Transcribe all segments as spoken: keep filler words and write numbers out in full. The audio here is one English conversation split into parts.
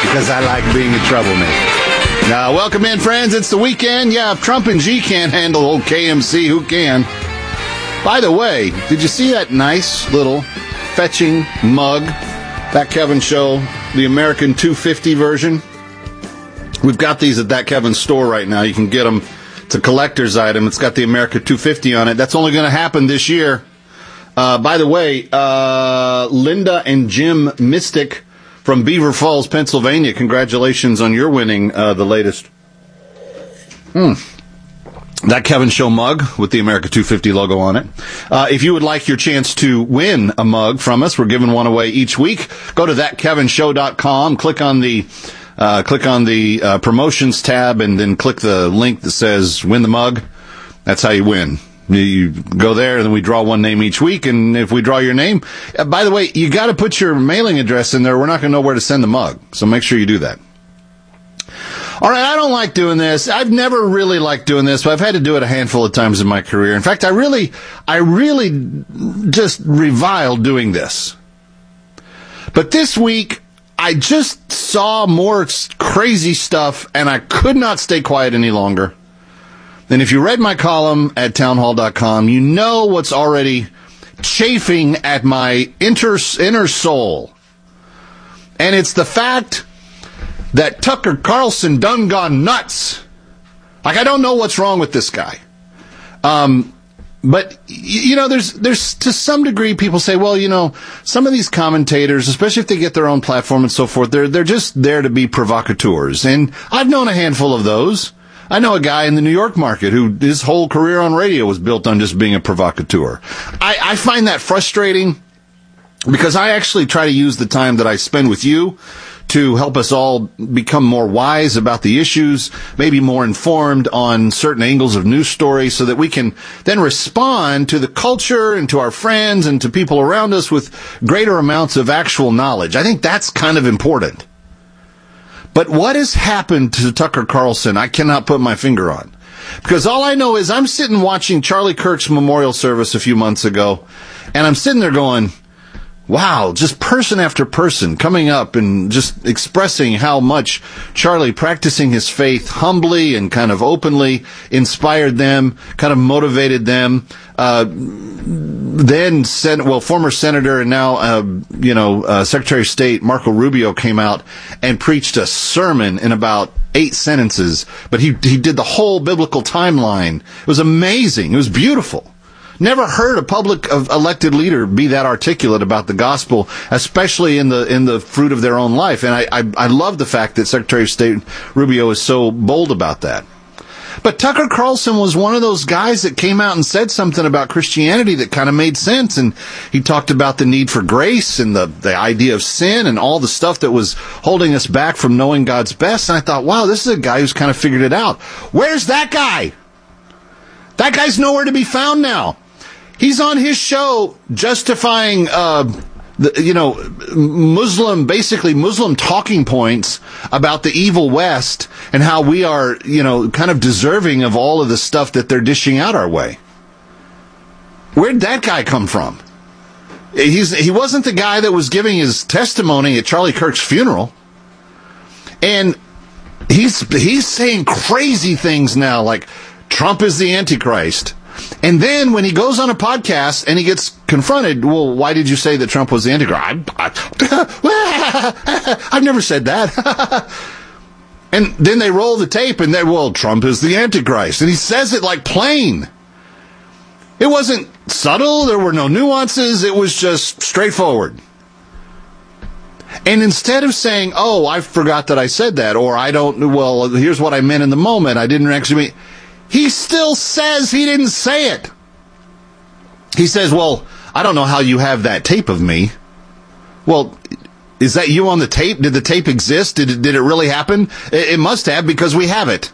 because I like being a troublemaker. Now, welcome in, friends. It's the weekend. Yeah, if Trump and G can't handle old K M C, who can? By the way, did you see that nice little fetching mug? That Kevin Show, the American two fifty version. We've got these at That Kevin store right now. You can get them. It's a collector's item. It's got the America two fifty on it. That's only going to happen this year. Uh, by the way, uh, Linda and Jim Mystic from Beaver Falls, Pennsylvania, congratulations on your winning uh, the latest. Hmm. That Kevin Show mug with the America two fifty logo on it. Uh, if you would like your chance to win a mug from us, we're giving one away each week. Go to that kevin show dot com, click on the uh, click on the uh, promotions tab, and then click the link that says win the mug. That's how you win. You go there, and then we draw one name each week, and if we draw your name, uh, by the way, you got to put your mailing address in there. We're not going to know where to send the mug, so make sure you do that. All right, I don't like doing this. I've never really liked doing this, but I've had to do it a handful of times in my career. In fact, I really, I really just revile doing this. But this week, I just saw more crazy stuff, and I could not stay quiet any longer. And if you read my column at townhall dot com, you know what's already chafing at my inter, inner soul. And it's the fact that Tucker Carlson done gone nuts. Like, I don't know what's wrong with this guy. Um, but, you know, there's, there's, to some degree, people say, well, you know, some of these commentators, especially if they get their own platform and so forth, they're, they're just there to be provocateurs. And I've known a handful of those. I know a guy in the New York market who his whole career on radio was built on just being a provocateur. I, I find that frustrating because I actually try to use the time that I spend with you to help us all become more wise about the issues, maybe more informed on certain angles of news stories, so that we can then respond to the culture and to our friends and to people around us with greater amounts of actual knowledge. I think that's kind of important. But what has happened to Tucker Carlson, I cannot put my finger on. Because all I know is I'm sitting watching Charlie Kirk's memorial service a few months ago, and I'm sitting there going, wow, just person after person coming up and just expressing how much Charlie, practicing his faith humbly and kind of openly, inspired them, kind of motivated them. Uh, then, sen- well, former senator and now, uh, you know, uh, Secretary of State Marco Rubio came out and preached a sermon in about eight sentences, but he he did the whole biblical timeline. It was amazing. It was beautiful. Never heard a public of elected leader be that articulate about the gospel, especially in the in the fruit of their own life. And I, I, I love the fact that Secretary of State Rubio is so bold about that. But Tucker Carlson was one of those guys that came out and said something about Christianity that kind of made sense. And he talked about the need for grace and the, the idea of sin and all the stuff that was holding us back from knowing God's best. And I thought, wow, this is a guy who's kind of figured it out. Where's that guy? That guy's nowhere to be found now. He's on his show justifying, uh, the, you know, Muslim, basically Muslim talking points about the evil West and how we are, you know, kind of deserving of all of the stuff that they're dishing out our way. Where'd that guy come from? He's, he wasn't the guy that was giving his testimony at Charlie Kirk's funeral. And he's, he's saying crazy things now, like Trump is the Antichrist. And then when he goes on a podcast and he gets confronted, well, why did you say that Trump was the Antichrist? I, I, I've never said that. And then they roll the tape and they, well, Trump is the Antichrist. And he says it like plain. It wasn't subtle. There were no nuances. It was just straightforward. And instead of saying, oh, I forgot that I said that, or I don't, well, here's what I meant in the moment, I didn't actually mean, he still says he didn't say it. He says, well, I don't know how you have that tape of me. Well, is that you on the tape? Did the tape exist? Did it, did it really happen? It, it must have, because we have it.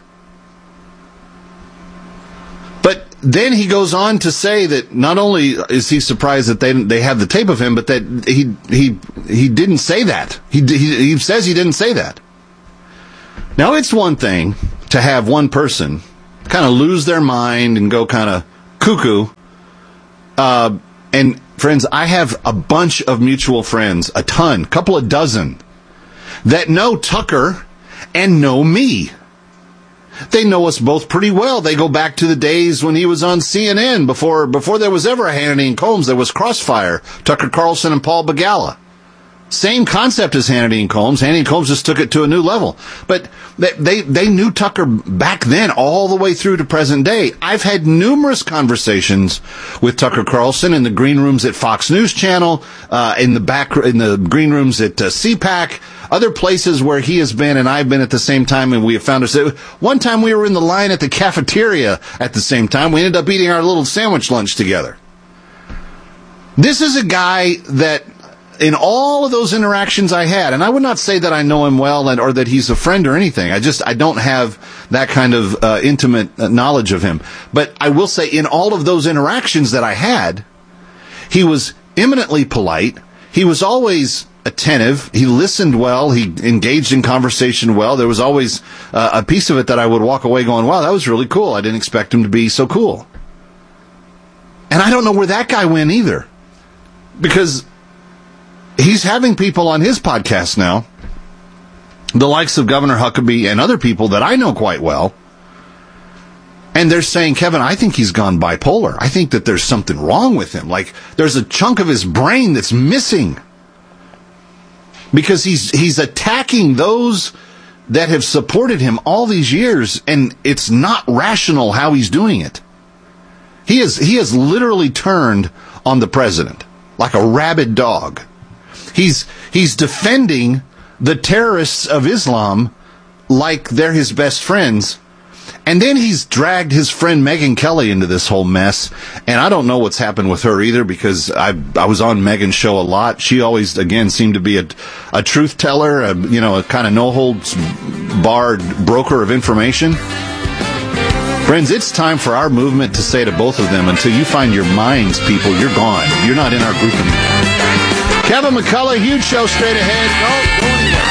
But then he goes on to say that not only is he surprised that they they have the tape of him, but that he he he didn't say that. He he, he says he didn't say that. Now, it's one thing to have one person kind of lose their mind and go kind of cuckoo. Uh, and friends, I have a bunch of mutual friends, a ton, couple of dozen, that know Tucker and know me. They know us both pretty well. They go back to the days when he was on C N N before before there was ever a Hannity and Colmes. There was Crossfire, Tucker Carlson and Paul Begala. Same concept as Hannity and Colmes. Hannity and Colmes just took it to a new level. But they, they, they knew Tucker back then all the way through to present day. I've had numerous conversations with Tucker Carlson in the green rooms at Fox News Channel, uh, in the back, in the green rooms at uh, C PAC, other places where he has been and I've been at the same time, and we have found ourselves. One time we were in the line at the cafeteria at the same time. We ended up eating our little sandwich lunch together. This is a guy that, in all of those interactions I had, and I would not say that I know him well and, or that he's a friend or anything. I just, I don't have that kind of uh, intimate knowledge of him. But I will say in all of those interactions that I had, he was eminently polite. He was always attentive. He listened well. He engaged in conversation well. There was always uh, a piece of it that I would walk away going, wow, that was really cool. I didn't expect him to be so cool. And I don't know where that guy went either. Because he's having people on his podcast now, the likes of Governor Huckabee and other people that I know quite well, and they're saying, Kevin, I think he's gone bipolar. I think that there's something wrong with him. Like, there's a chunk of his brain that's missing. Because he's he's attacking those that have supported him all these years, and it's not rational how he's doing it. He is he has literally turned on the president like a rabid dog. He's he's defending the terrorists of Islam like they're his best friends. And then he's dragged his friend Megyn Kelly into this whole mess. And I don't know what's happened with her either, because I I was on Megyn's show a lot. She always, again, seemed to be a, a truth teller, a, you know, a kind of no-holds-barred broker of information. Friends, it's time for our movement to say to both of them, until you find your minds, people, you're gone. You're not in our group anymore. Kevin McCullough, huge show straight ahead. Don't go anywhere.